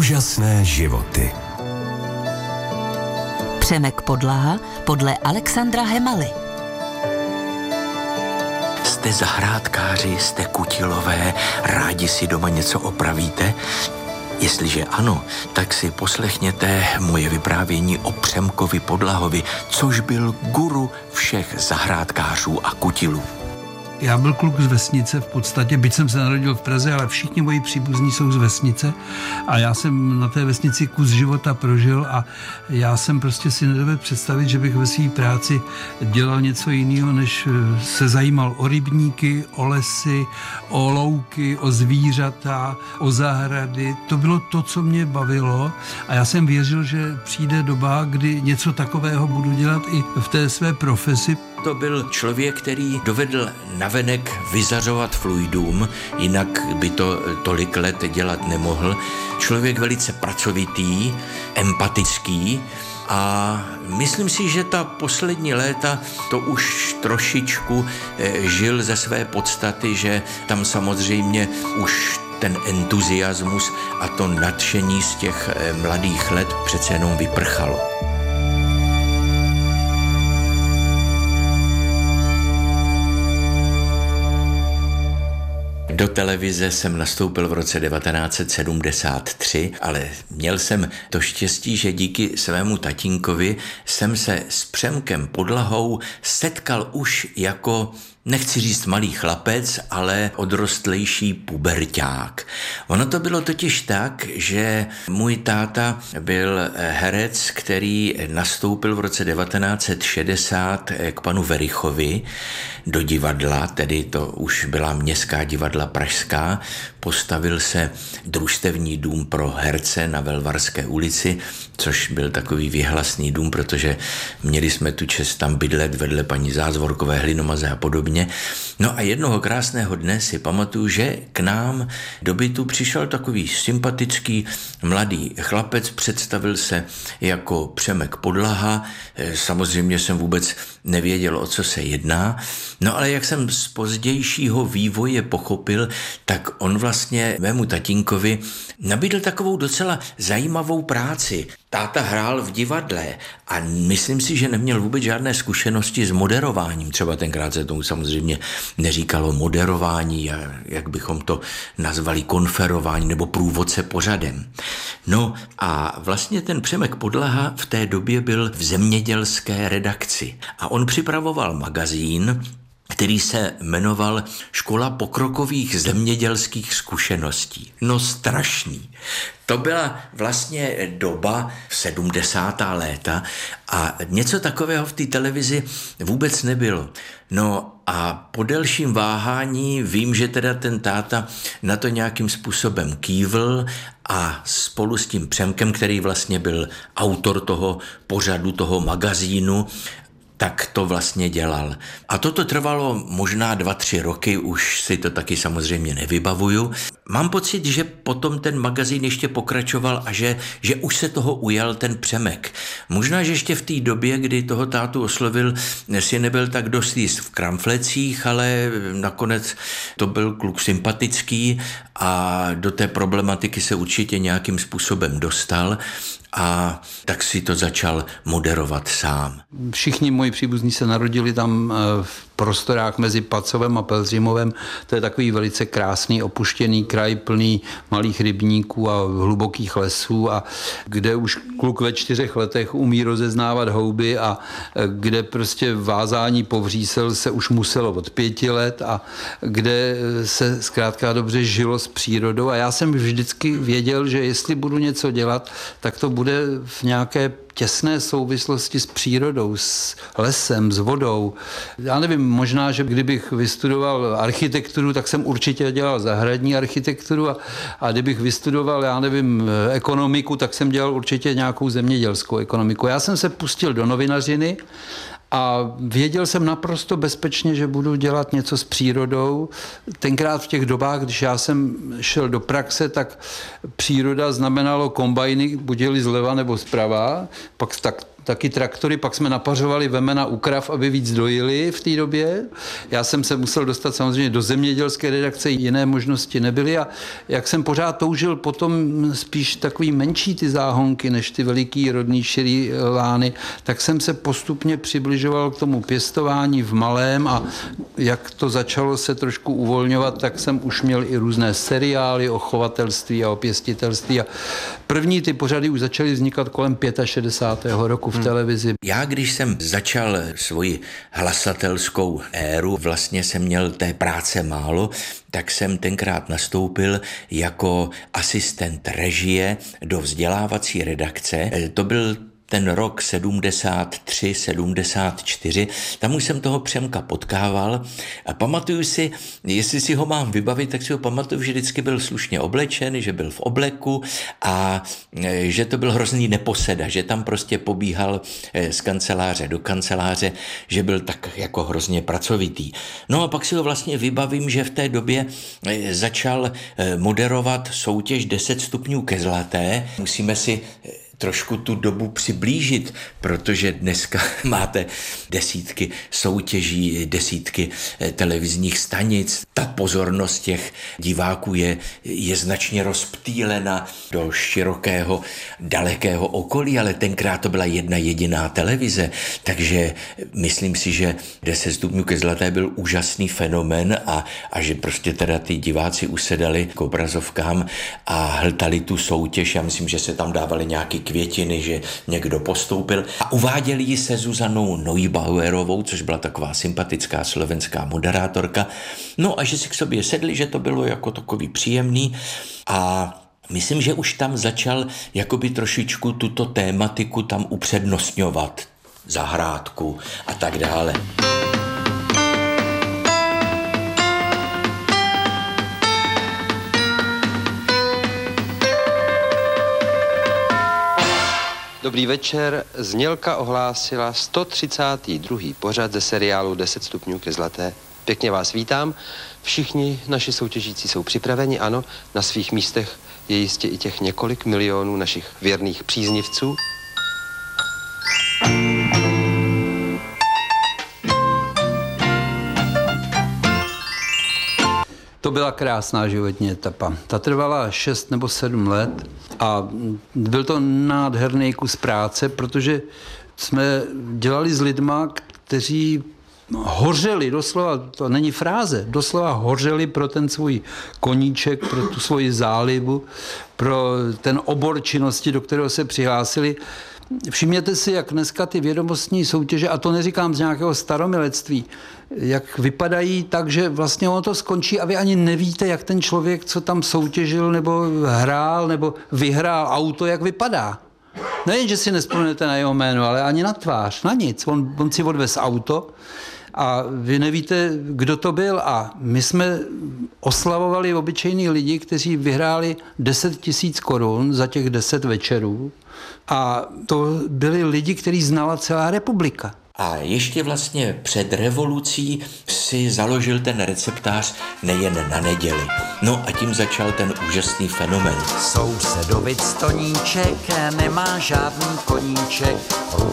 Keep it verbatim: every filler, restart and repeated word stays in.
Úžasné životy. Přemek Podlaha podle Alexandra Hemaly. Jste zahrádkáři, jste kutilové, rádi si doma něco opravíte? Jestliže ano, tak si poslechněte moje vyprávění o Přemkovi Podlahovi, což byl guru všech zahrádkářů a kutilů. Já byl kluk z vesnice v podstatě, byť jsem se narodil v Praze, ale všichni moji příbuzní jsou z vesnice a já jsem na té vesnici kus života prožil a já jsem prostě si nedovedl představit, že bych ve své práci dělal něco jiného, než se zajímal o rybníky, o lesy, o louky, o zvířata, o zahrady. To bylo to, co mě bavilo a já jsem věřil, že přijde doba, kdy něco takového budu dělat i v té své profesi. To byl člověk, který dovedl navenek vyzařovat fluidum, jinak by to tolik let dělat nemohl. Člověk velice pracovitý, empatický a myslím si, že ta poslední léta to už trošičku žil ze své podstaty, že tam samozřejmě už ten entuziasmus a to nadšení z těch mladých let přece jenom vyprchalo. Do televize jsem nastoupil v roce devatenáct set sedmdesát tři, ale měl jsem to štěstí, že díky svému tatínkovi jsem se s Přemkem Podlahou setkal už jako, nechci říct malý chlapec, ale odrostlejší puberťák. Ono to bylo totiž tak, že můj táta byl herec, který nastoupil v roce devatenáct set šedesát k panu Verichovi do divadla, tedy to už byla městská divadla pražská, postavil se družstevní dům pro herce na Velvarské ulici, což byl takový věhlasný dům, protože měli jsme tu čest tam bydlet vedle paní Zázvorkové, Hlinomaze a podobně. No a jednoho krásného dne si pamatuju, že k nám do bytu přišel takový sympatický mladý chlapec, představil se jako Přemek Podlaha, samozřejmě jsem vůbec nevěděl, o co se jedná, no ale jak jsem z pozdějšího vývoje pochopil, tak on vlastně mému tatínkovi nabídl takovou docela zajímavou práci. Táta hrál v divadle a myslím si, že neměl vůbec žádné zkušenosti s moderováním. Třeba tenkrát se tomu samozřejmě neříkalo moderování, jak bychom to nazvali konferování nebo průvodce pořadem. No a vlastně ten Přemek Podlaha v té době byl v zemědělské redakci a on připravoval magazín, který se jmenoval Škola pokrokových zemědělských zkušeností. No strašný. To byla vlastně doba sedmdesátá léta a něco takového v té televizi vůbec nebylo. No a po delším váhání vím, že teda ten táta na to nějakým způsobem kývl a spolu s tím Přemkem, který vlastně byl autor toho pořadu, toho magazínu, tak to vlastně dělal. A toto trvalo možná dva, tři roky, už si to taky samozřejmě nevybavuju. Mám pocit, že potom ten magazín ještě pokračoval a že, že už se toho ujal ten Přemek. Možná, že ještě v té době, kdy toho tátu oslovil, si nebyl tak dost jist v kramflecích, ale nakonec to byl kluk sympatický a do té problematiky se určitě nějakým způsobem dostal a tak si to začal moderovat sám. Všichni moji příbuzní se narodili tam v prostorách mezi Pacovem a Pelzřímovem. To je takový velice krásný, opuštěný kraj, plný malých rybníků a hlubokých lesů a kde už kluk ve čtyřech letech umí rozeznávat houby a kde prostě vázání povřísel se už muselo od pěti let a kde se zkrátka dobře žilo s přírodou a já jsem vždycky věděl, že jestli budu něco dělat, tak to bude v nějaké těsné souvislosti s přírodou, s lesem, s vodou. Já nevím, možná, že kdybych vystudoval architekturu, tak jsem určitě dělal zahradní architekturu a, a kdybych vystudoval, já nevím, ekonomiku, tak jsem dělal určitě nějakou zemědělskou ekonomiku. Já jsem se pustil do novinařiny a věděl jsem naprosto bezpečně, že budu dělat něco s přírodou. Tenkrát v těch dobách, když já jsem šel do praxe, tak příroda znamenalo kombajny, buď jeli zleva nebo zprava, pak tak taky traktory, pak jsme napařovali vemena u krav, aby víc dojili v té době. Já jsem se musel dostat samozřejmě do zemědělské redakce, jiné možnosti nebyly a jak jsem pořád toužil potom spíš takový menší ty záhonky, než ty veliký rodný širý lány, tak jsem se postupně přibližoval k tomu pěstování v malém a jak to začalo se trošku uvolňovat, tak jsem už měl i různé seriály o chovatelství a o pěstitelství a první ty pořady už začaly vznikat kolem šedesátého pátého roku v televizi. Já, když jsem začal svoji hlasatelskou éru, vlastně jsem měl té práce málo, tak jsem tenkrát nastoupil jako asistent režie do vzdělávací redakce. To byl ten rok sedmdesát tři, sedmdesát čtyři, tam už jsem toho Přemka potkával a pamatuju si, jestli si ho mám vybavit, tak si ho pamatuju, že vždycky byl slušně oblečen, že byl v obleku a že to byl hrozný neposeda, že tam prostě pobíhal z kanceláře do kanceláře, že byl tak jako hrozně pracovitý. No a pak si ho vlastně vybavím, že v té době začal moderovat soutěž deset stupňů ke zlaté. Musíme si trošku tu dobu přiblížit, protože dneska máte desítky soutěží, desítky televizních stanic. Ta pozornost těch diváků je, je značně rozptýlena do širokého, dalekého okolí, ale tenkrát to byla jedna jediná televize, takže myslím si, že deset stupňů ke zlaté byl úžasný fenomén a, a že prostě teda ty diváci usedali k obrazovkám a hltali tu soutěž. Já myslím, že se tam dávaly nějaký květiny, že někdo postoupil a uváděli ji se Zuzanou Neubauerovou, což byla taková sympatická slovenská moderátorka. No a že si k sobě sedli, že to bylo jako takový příjemný a myslím, že už tam začal jakoby trošičku tuto tématiku tam upřednostňovat, zahrádku a tak dále. Dobrý večer. Znělka ohlásila sto třicátý druhý pořad ze seriálu deset stupňů ke zlaté. Pěkně vás vítám. Všichni naši soutěžící jsou připraveni, ano, na svých místech je jistě i těch několik milionů našich věrných příznivců. To byla krásná životní etapa. Ta trvala šest nebo sedm let a byl to nádherný kus práce, protože jsme dělali s lidma, kteří hořeli, doslova, to není fráze, doslova hořeli pro ten svůj koníček, pro tu svoji zálibu, pro ten obor činnosti, do kterého se přihlásili. Všimněte si, jak dneska ty vědomostní soutěže, a to neříkám z nějakého staromilectví, jak vypadají tak, že vlastně ono to skončí a vy ani nevíte, jak ten člověk, co tam soutěžil nebo hrál nebo vyhrál auto, jak vypadá. Nejen, že si nevzpomenete na jeho jméno, ale ani na tvář, na nic. On, on si odvez auto a vy nevíte, kdo to byl a my jsme oslavovali obyčejný lidi, kteří vyhráli deset tisíc korun za těch deset večerů a to byli lidi, který znala celá republika. A ještě vlastně před revolucí si založil ten receptář nejen na neděli. No a tím začal ten úžasný fenomén. Sousedovic Toníček nemá žádný koníček,